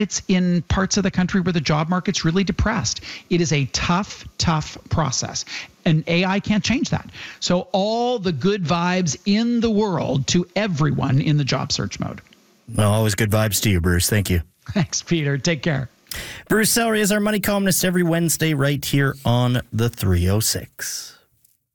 It's in parts of the country where the job market's really depressed. It is a tough process. And AI can't change that. So all the good vibes in the world to everyone in the job search mode. Well, always good vibes to you, Bruce. Thank you. Thanks, Peter. Take care. Bruce Sellery is our money columnist every Wednesday right here on the 306.